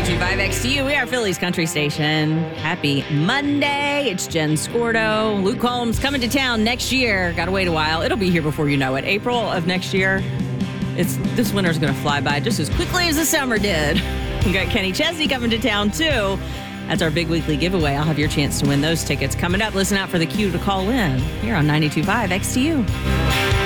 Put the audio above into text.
92.5 XTU. We are Philly's country station. Happy Monday. It's Jen Scordo. Luke Combs coming to town next year. Got to wait a while. It'll be here before you know it. April of next year. This winter's going to fly by just as quickly as the summer did. We got Kenny Chesney coming to town, too. That's our big weekly giveaway. I'll have your chance to win those tickets coming up. Listen out for the cue to call in here on 92.5 XTU.